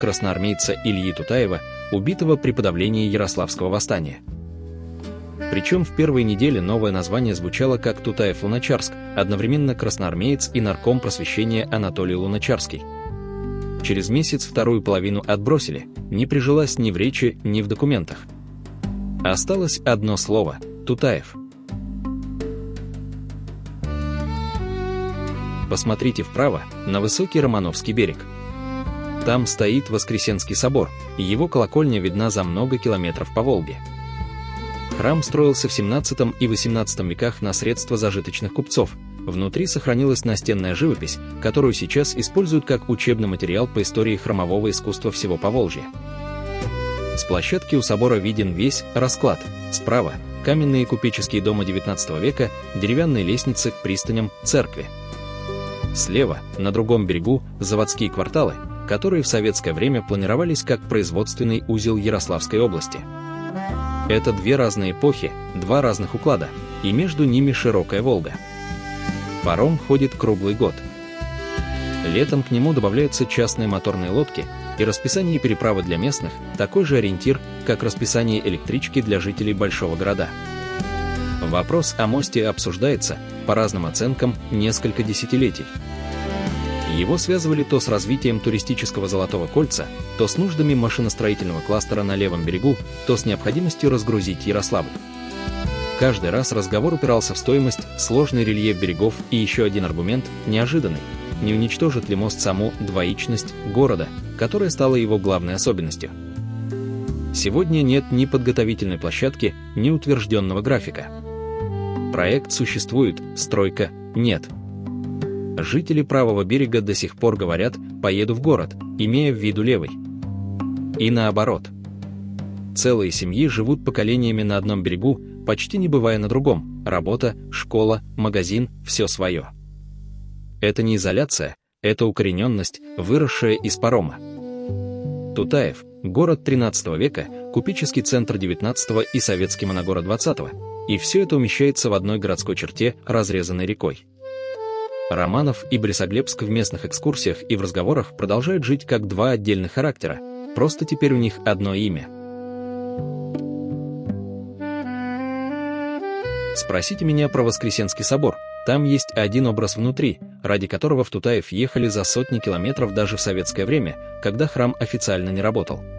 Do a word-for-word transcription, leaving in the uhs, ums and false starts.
красноармейца Ильи Тутаева, убитого при подавлении Ярославского восстания. Причем в первой неделе новое название звучало как Тутаев-Луначарск, одновременно красноармеец и нарком просвещения Анатолий Луначарский. Через месяц вторую половину отбросили, не прижилась ни в речи, ни в документах. Осталось одно слово – Тутаев. Посмотрите вправо, на высокий Романовский берег. Там стоит Воскресенский собор, и его колокольня видна за много километров по Волге. Храм строился в семнадцатом и восемнадцатом веках на средства зажиточных купцов. Внутри сохранилась настенная живопись, которую сейчас используют как учебный материал по истории храмового искусства всего Поволжья. С площадки у собора виден весь расклад. Справа – каменные купеческие дома девятнадцатого века, деревянные лестницы к пристаням, церкви. Слева, на другом берегу, заводские кварталы, которые в советское время планировались как производственный узел Ярославской области. Это две разные эпохи, два разных уклада, и между ними широкая Волга. Паром ходит круглый год. Летом к нему добавляются частные моторные лодки, и расписание переправы для местных – такой же ориентир, как расписание электрички для жителей большого города. Вопрос о мосте обсуждается, по разным оценкам, несколько десятилетий. Его связывали то с развитием туристического Золотого кольца, то с нуждами машиностроительного кластера на левом берегу, то с необходимостью разгрузить Ярославль. Каждый раз разговор упирался в стоимость, сложный рельеф берегов и еще один аргумент, неожиданный. Не уничтожит ли мост саму двоичность города, которая стала его главной особенностью? Сегодня нет ни подготовительной площадки, ни утвержденного графика. Проект существует, стройка нет. Жители правого берега до сих пор говорят «поеду в город», имея в виду левый. И наоборот. Целые семьи живут поколениями на одном берегу, почти не бывая на другом. Работа, школа, магазин – все свое. Это не изоляция, это укорененность, выросшая из парома. Тутаев – город тринадцатого века, купеческий центр девятнадцатого и советский моногород двадцатого. И все это умещается в одной городской черте, разрезанной рекой. Романов и Борисоглебск в местных экскурсиях и в разговорах продолжают жить как два отдельных характера, просто теперь у них одно имя. Спросите меня про Воскресенский собор. Там есть один образ внутри, ради которого в Тутаев ехали за сотни километров даже в советское время, когда храм официально не работал.